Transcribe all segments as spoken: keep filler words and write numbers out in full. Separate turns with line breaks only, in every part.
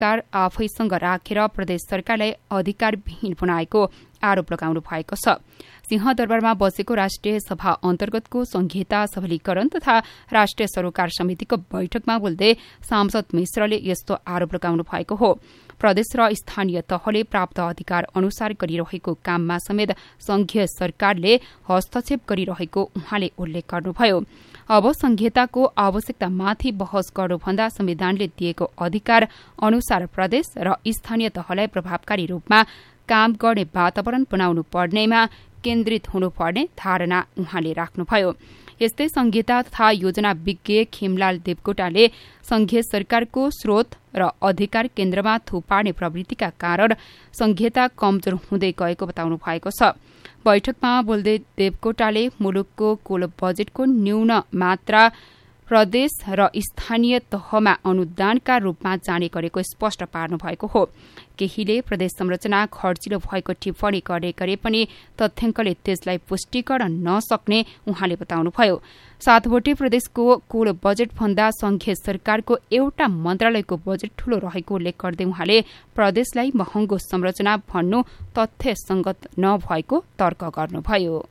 अधिकार आफैसँग राखेर प्रदेश सरकारलाई अधिकारविहीन बनाएको आरोप लगाउनु भएको छ। सिंहदरबारमा बसेको राष्ट्रिय सभा अन्तर्गतको संघीयता सबलीकरण तथा राष्ट्रिय सरोकार समितिको बैठकमा बोल्दै सांसद मिश्रले यस्तो आरोप लगाउनु भएको हो। प्रदेश र स्थानीय तहले प्राप्त अधिकार अनुसार गरिरहेको काममा समेत संघीय सरकारले हस्तक्षेप गरिरहेको उहाँले उल्लेख गर्नुभयो। अब संघीयताको आवश्यकतामाथि बहस गर्नुभन्दा संविधानले दिएको अधिकार अनुसार प्रदेश र स्थानीय तहलाई प्रभावकारी रूपमा काम गर्ने वातावरण बनाउनु पर्नेमा केन्द्रित हुनुपर्ने धारणा उहाँले राख्नुभयो। यस्तै संघीयता तथा योजना विज्ञ खेमलाल देवकोटाले संघीय सरकारको स्रोत र अधिकार केन्द्रमा थुपार्ने प्रवृत्तिका कारण संघीयता कमजोर हुँदै गएको बताउनु भएको छ। बैठकमा बोल्दै देवकोटाले मुलुकको कुल बजेटको न्यून मात्रा प्रदेश र स्थानीय तहमा अनुदानका रूपमा जाने गरेको स्पष्ट पार्नु भएको हो। केहीले प्रदेश संरचना खर्चिलो भएको टिप्पणी गर्ने गरे पनि तथ्याङ्कले त्यसलाई पुष्टि गर्न नसक्ने उहाँले बताउनुभयो। सातवटै प्रदेशको कुल बजेटभन्दा संघीय सरकारको एउटा मन्त्रालयको बजेट ठूलो रहेको उल्लेख गर्दै उहाँले प्रदेशलाई महँगो संरचना भन्नु तथ्यसंगत नभएको तर्क गर्नुभयो।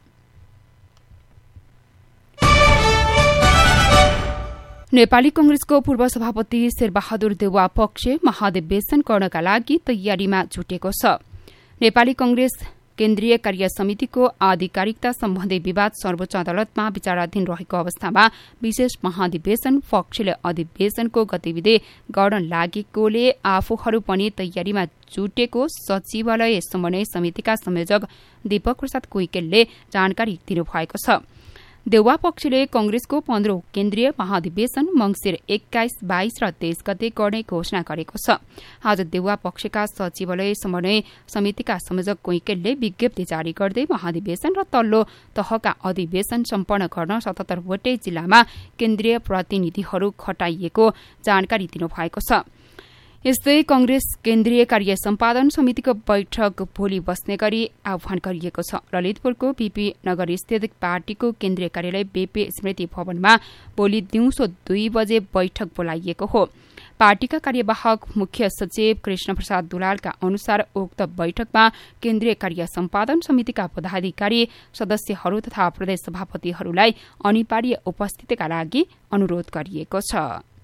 नेपाली कंग्रेसको पूर्व सभापति शेरबहादुर देउवा पक्ष महाधिवेशन गर्नका लागि तयारीमा जुटेको छ। नेपाली कंग्रेस केन्द्रीय कार्य समितिको आधिकारिकता सम्बन्धी विवाद सर्वोच्च अदालतमा विचाराधीन रहेको अवस्थामा विशेष महाधिवेशन पक्षले अधिवेशनको गतिविधि गर्न लागेकोले आफूहरू पनि तयारीमा जुटेको सचिवालय समन्वय समितिका संयोजक दीपक प्रसाद कुइकेलले जानकारी दिनुभएको छ। देउवा पक्षले कंग्रेसको पन्ध्रौं केन्द्रीय महाधिवेशन मंगिर एक्काइस बाइस र तेइस गते गर्ने घोषणा गरेको छ। आज देउवा पक्षका सचिवालय समन्वय समितिका संयोजक कुइकेलले विज्ञप्ति जारी गर्दै महाधिवेशन र तल्लो तहका अधिवेशन सम्पन्न गर्न सतहत्तरवटै जिल्लामा केन्द्रीय प्रतिनिधिहरू खटाइएको जानकारी दिनुभएको छ। यस्तै कंग्रेस केन्द्रीय कार्य सम्पादन समितिको बैठक भोलि बस्ने गरी आह्वान गरिएको छ। ललितपुरको बीपी नगर स्थित पार्टीको केन्द्रीय कार्यालय बीपी स्मृति भवनमा भोलि दिउँसो दुई बजे बैठक बोलाइएको हो। पार्टीका कार्यवाहक मुख्य सचिव कृष्ण प्रसाद दुलालका अनुसार उक्त बैठकमा केन्द्रीय कार्य सम्पादन समितिका पदाधिकारी सदस्यहरू तथा प्रदेश सभापतिहरूलाई अनिवार्य उपस्थितिका लागि अनुरोध गरिएको छ।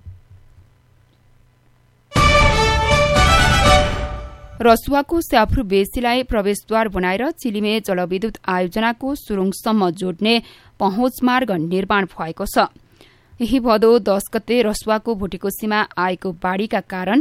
रसुवाको स्याफ्रू बेसीलाई प्रवेशद्वार बनाएर चिलिमे जलविद्युत आयोजनाको सुरुङसम्म जोड्ने पहुँच मार्ग निर्माण भएको छ। यही भदौ दश गते रसुवाको भुटेकोसीमा आएको बाढ़ीका कारण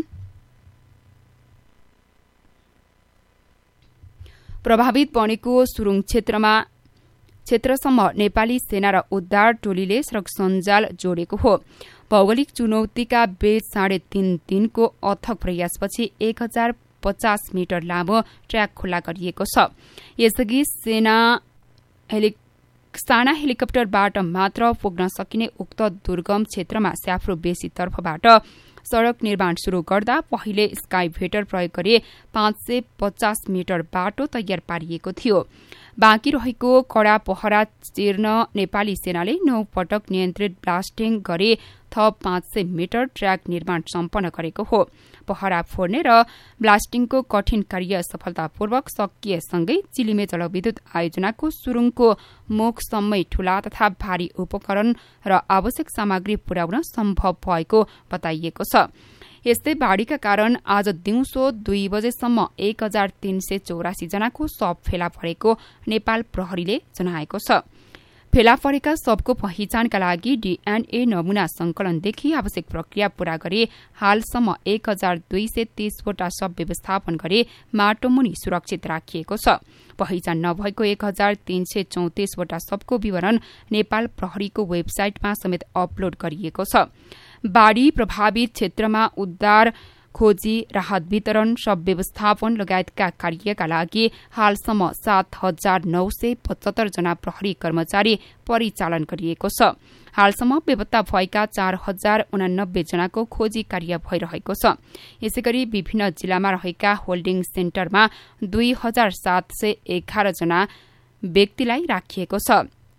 प्रभावित बनेको सुरुङ क्षेत्रमा क्षेत्रसम्म नेपाली सेना र उद्धार टोलीले सड़क सञ्जाल जोडेको हो। भौगोलिक चुनौतीका बीच साढे तीन दिनको अथक प्रयासपछि एक हजार पचास मिटर लामो ट्र्याक खुल्ला गरिएको छ। यसअघि सेना हेलि साना हेलिकप्टरबाट मात्र पुग्न सकिने उक्त दुर्गम क्षेत्रमा स्याफ्रू बेसी तर्फबाट सड़क निर्माण शुरू गर्दा पहिले स्काई भेटर प्रयोग गरी पाँच सय पचास मिटर बाटो तयार पारिएको थियो। बाँकी रहेको कड़ा पहरा चिर्न नेपाली सेनाले नौ पटक नियन्त्रित ब्लास्टिङ गरी थप पाँच सय मिटर ट्र्याक निर्माण सम्पन्न गरेको हो। पहरा फोड्ने र ब्लास्टिङको कठिन कार्य सफलतापूर्वक सकिएसँगै चिलिमे जलविद्युत आयोजनाको सुरुङको मुखसम्मै ठूला तथा भारी उपकरण र आवश्यक सामग्री पुर्याउन सम्भव भएको बताइएको छ। यस्तै बाढ़ीका कारण आज दिउँसो दुई बजेसम्म एक हजार तीन सय चौरासी जनाको शव फेला परेको नेपाल प्रहरीले जनाएको छ। फेला परेका शवको पहिचानका लागि डीएनए नमूना संकलनदेखि आवश्यक प्रक्रिया पूरा गरी हालसम्म एक हजार दुई सय तीसवटा शव व्यवस्थापन गरी माटोमुनि सुरक्षित राखिएको छ। पहिचान नभएको एक हजार तीन सय चौतिसवटा शवको विवरण नेपाल प्रहरीको वेबसाइटमा समेत अपलोड गरिएको छ। बाढ़ी प्रभावित क्षेत्रमा उद्धार खोजी राहत वितरण शव व्यवस्थापन लगायतका कार्यका लागि हालसम्म सात हजार नौ सय पचहत्तर जना प्रहरी कर्मचारी परिचालन गरिएको छ। हालसम्म बेपत्ता भएका चार हजार उनानब्बे जनाको खोजी कार्य भइरहेको छ। यसैगरी विभिन्न जिल्लामा रहेका होल्डिङ सेन्टरमा दुई हजार सात सय एघार जना व्यक्तिलाई राखिएको छ।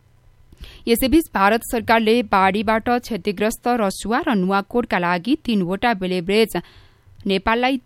यसैबीच भारत सरकारले बाढ़ीबाट क्षतिग्रस्त रसुवा र नुवाकोटका लागि तीनवटा बेलेब्रेज नेपाललाई